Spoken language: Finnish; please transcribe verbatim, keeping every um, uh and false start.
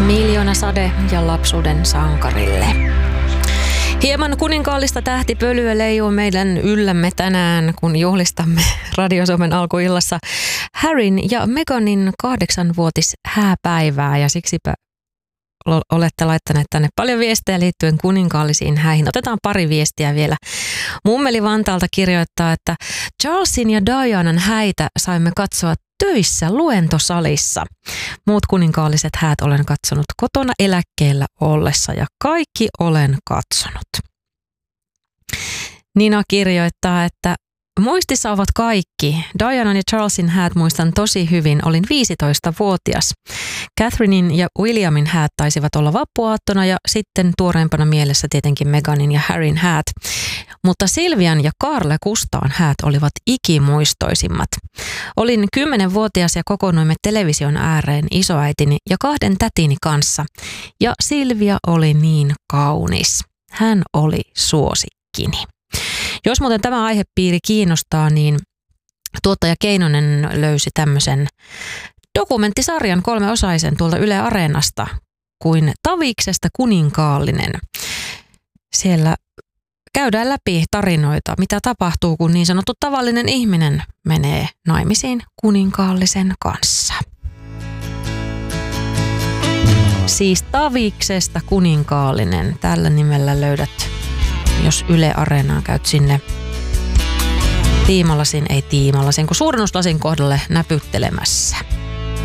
Miljoona sade ja lapsuuden sankarille. Hieman kuninkaallista tähtipölyä leijuu meidän yllämme tänään, kun juhlistamme Radio Suomen alkuillassa Harryn ja Meghanin kahdeksanvuotis hääpäivää, ja siksipä olette laittaneet tänne paljon viestejä liittyen kuninkaallisiin häihin. Otetaan pari viestiä vielä. Mummeli Vantaalta kirjoittaa, että Charlesin ja Dianan häitä saimme katsoa töissä luentosalissa. Muut kuninkaalliset häät olen katsonut kotona eläkkeellä ollessa ja kaikki olen katsonut. Nina kirjoittaa, että muistissa ovat kaikki. Dianan ja Charlesin häät muistan tosi hyvin. Olin viisitoistavuotias. Catherinein ja Williamin häät taisivat olla vappuaattona ja sitten tuoreempana mielessä tietenkin Meghanin ja Harryn häät. Mutta Silvian ja Carle Kustaan häät olivat ikimuistoisimmat. Olin kymmenvuotias ja kokoonnuimme television ääreen isoäitini ja kahden tätini kanssa. Ja Silvia oli niin kaunis. Hän oli suosikkini. Jos muuten tämä aihepiiri kiinnostaa, niin tuottaja Keinonen löysi tämmöisen dokumenttisarjan kolmeosaisen tuolta Yle Areenasta kuin Taviksesta kuninkaallinen. Siellä käydään läpi tarinoita, mitä tapahtuu, kun niin sanottu tavallinen ihminen menee naimisiin kuninkaallisen kanssa. Siis Taviksesta kuninkaallinen, tällä nimellä löydät, jos Yle Areenaan käyt sinne tiimalasin, ei tiimalasin, kun suurennuslasin kohdalle näpyttelemässä.